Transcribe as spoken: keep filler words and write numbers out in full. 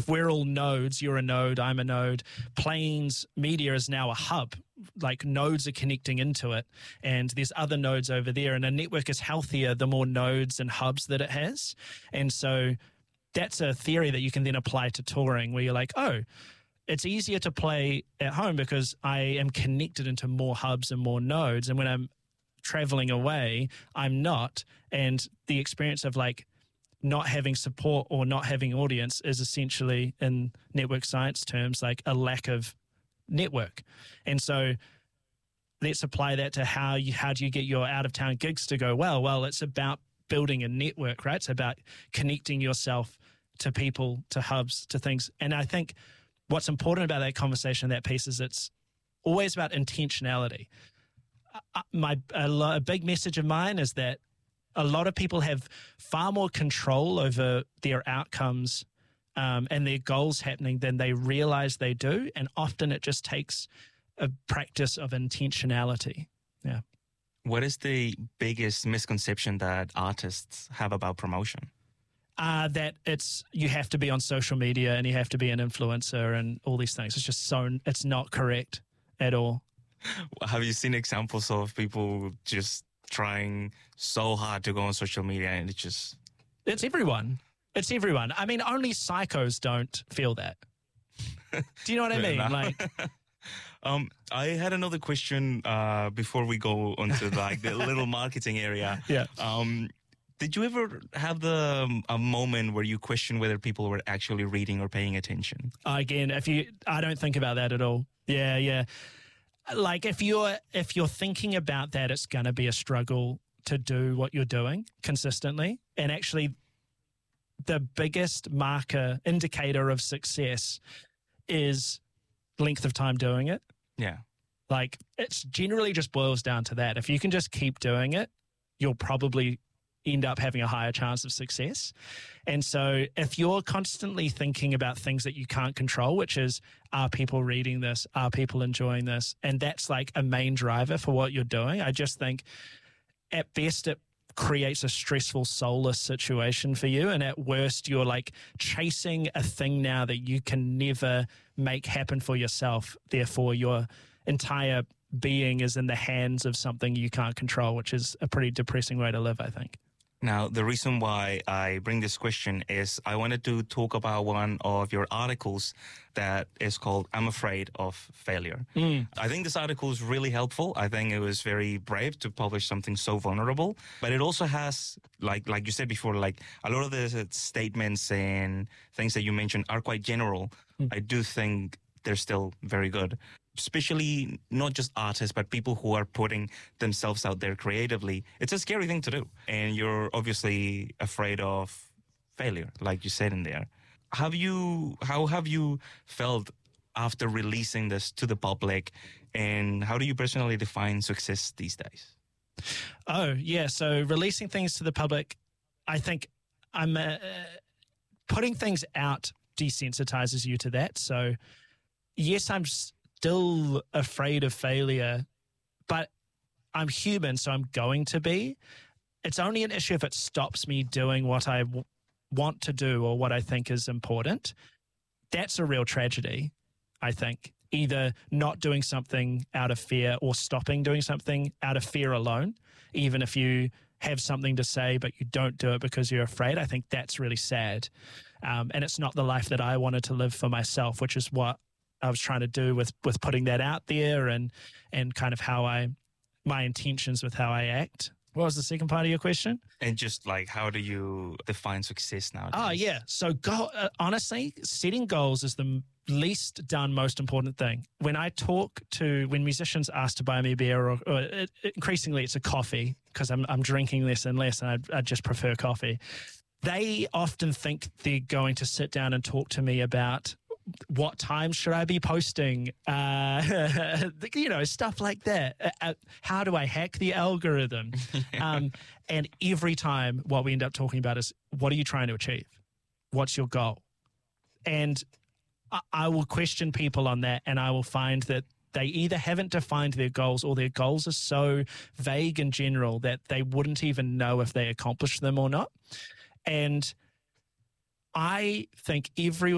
if we're all nodes, you're a node, I'm a node, Plains Media is now a hub. Like nodes are connecting into it, and there's other nodes over there, and a network is healthier the more nodes and hubs that it has. And so that's a theory that you can then apply to touring, where you're like, oh, it's easier to play at home because I am connected into more hubs and more nodes, and when I'm traveling away, I'm not. And the experience of like not having support or not having audience is essentially, in network science terms, like a lack of network. And so let's apply that to how you how do you get your out of town gigs to go well? Well, it's about building a network, right? It's about connecting yourself to people, to hubs, to things. And I think what's important about that conversation, that piece, is it's always about intentionality. Uh, my a, lo- a big message of mine is that a lot of people have far more control over their outcomes Um, and their goals happening than they realize they do. And often it just takes a practice of intentionality. Yeah. What is the biggest misconception that artists have about promotion? Uh, that it's, you have to be on social media and you have to be an influencer and all these things. It's just so, it's not correct at all. Have you seen examples of people just trying so hard to go on social media and it just... It's everyone. It's everyone. I mean, only psychos don't feel that. Do you know what I mean? Like, um, I had another question uh, before we go onto like the little marketing area. Yeah. Um, did you ever have the um, a moment where you question whether people were actually reading or paying attention? Again, if you, I don't think about that at all. Yeah, yeah. Like if you're if you're thinking about that, it's going to be a struggle to do what you're doing consistently. And actually, the biggest marker, indicator of success is length of time doing it. Yeah. Like it's generally just boils down to that. If you can just keep doing it, you'll probably end up having a higher chance of success. And so if you're constantly thinking about things that you can't control, which is, are people reading this? Are people enjoying this? And that's like a main driver for what you're doing. I just think at best it creates a stressful, soulless situation for you. And at worst, you're like chasing a thing now that you can never make happen for yourself. Therefore, your entire being is in the hands of something you can't control, which is a pretty depressing way to live, I think. Now, the reason why I bring this question is I wanted to talk about one of your articles that is called I'm Afraid of Failure. Mm. I think this article is really helpful. I think it was very brave to publish something so vulnerable, but it also has, like like you said before, like a lot of the statements and things that you mentioned are quite general. Mm. I do think they're still very good, especially not just artists, but people who are putting themselves out there creatively. It's a scary thing to do. And you're obviously afraid of failure, like you said in there. Have you, how have you felt after releasing this to the public? And how do you personally define success these days? Oh, yeah. So releasing things to the public, I think I'm uh, putting things out desensitizes you to that. So yes, I'm still afraid of failure, but I'm human, so I'm going to be. It's only an issue if it stops me doing what I w- want to do or what I think is important. That's a real tragedy, I think. Either not doing something out of fear or stopping doing something out of fear alone, even if you have something to say but you don't do it because you're afraid. I think that's really sad. Um, and it's not the life that I wanted to live for myself, which is what I was trying to do with with putting that out there and and kind of how I, my intentions with how I act. What was the second part of your question? And just like, how do you define success nowadays? Oh, yeah. So go, uh, honestly, setting goals is the least done, most important thing. When I talk to, when musicians ask to buy me beer, or, or it, increasingly it's a coffee, because I'm I'm drinking less and less, and I, I just prefer coffee. They often think they're going to sit down and talk to me about what time should I be posting? Uh, you know, stuff like that. Uh, how do I hack the algorithm? um, and every time what we end up talking about is, what are you trying to achieve? What's your goal? And I, I will question people on that, and I will find that they either haven't defined their goals, or their goals are so vague and general that they wouldn't even know if they accomplished them or not. And I think everyone